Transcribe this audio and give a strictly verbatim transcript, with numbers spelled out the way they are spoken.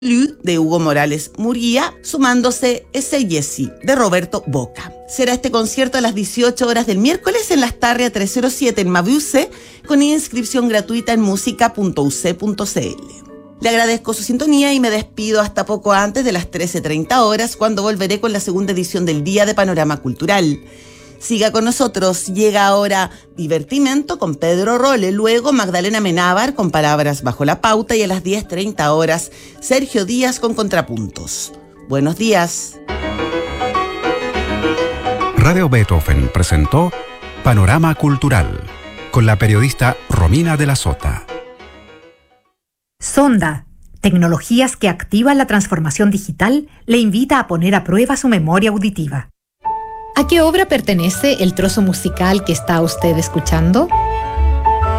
de Hugo Morales Murguía, sumándose Ese Yesi de Roberto Boca. Será este concierto a las dieciocho horas del miércoles en la Astarria trescientos siete en Maviuse, con inscripción gratuita en música punto u c punto c l. Le agradezco su sintonía y me despido hasta poco antes de las trece treinta horas, cuando volveré con la segunda edición del Día de Panorama Cultural. Siga con nosotros. Llega ahora Divertimento con Pedro Role, luego Magdalena Menábar con Palabras Bajo la Pauta y a las diez treinta horas Sergio Díaz con Contrapuntos. Buenos días. Radio Beethoven presentó Panorama Cultural con la periodista Romina de la Sota. Sonda, tecnologías que activan la transformación digital, le invita a poner a prueba su memoria auditiva. ¿A qué obra pertenece el trozo musical que está usted escuchando?